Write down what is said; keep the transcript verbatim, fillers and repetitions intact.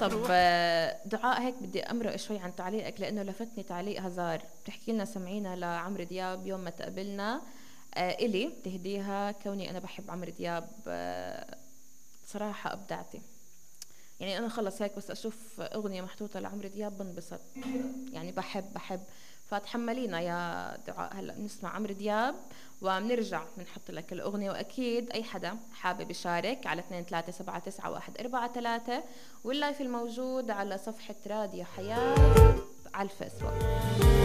طب آه، دعاء، هيك بدي أمرق شوي عن تعليقك لأنه لفتني تعليق هزار. بتحكي لنا سمعينا لعمرو دياب يوم ما تقابلنا. آه إلي تهديها كوني أنا بحب عمرو دياب. آه صراحة أبدعتي. يعني أنا خلص هيك بس أشوف أغنية محطوطة لعمرو دياب بنبسط. يعني بحب بحب. فتحملينا يا دعاء، هلا بنسمع عمرو دياب وبنرجع بنحط لك الأغنية. وأكيد أي حدا حابب يشارك على اثنين ثلاثة سبعة تسعة واحد أربعة ثلاثة، واللايف الموجود على صفحة راديو حياة على الفيسبوك.